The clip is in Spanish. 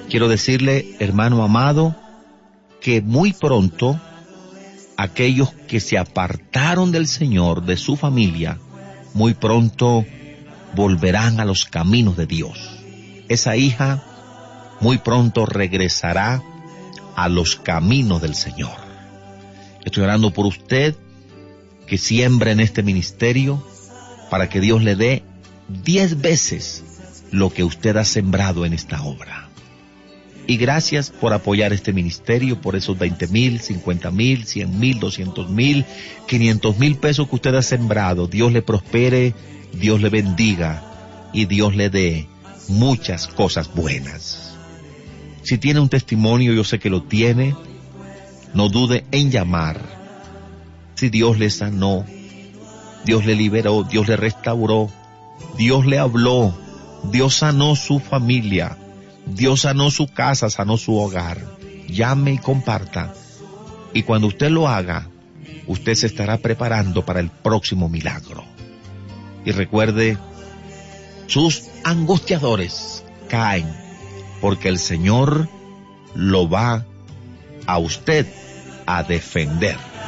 Quiero decirle, hermano amado, que muy pronto aquellos que se apartaron del Señor, de su familia, muy pronto volverán a los caminos de Dios. Esa hija muy pronto regresará a los caminos del Señor. Estoy orando por usted, que siembra en este ministerio, para que Dios le dé 10 veces lo que usted ha sembrado en esta obra. Y gracias por apoyar este ministerio, por esos 20,000, 50,000, 100,000, 200,000, 500,000 pesos que usted ha sembrado. Dios le prospere, Dios le bendiga y Dios le dé muchas cosas buenas. Si tiene un testimonio, yo sé que lo tiene, no dude en llamar. Si Dios le sanó, Dios le liberó, Dios le restauró, Dios le habló, Dios sanó su familia, Dios sanó su casa, sanó su hogar. Llame y comparta. Y cuando usted lo haga, usted se estará preparando para el próximo milagro. Y recuerde, sus angustiadores caen, porque el Señor lo va a usted a defender.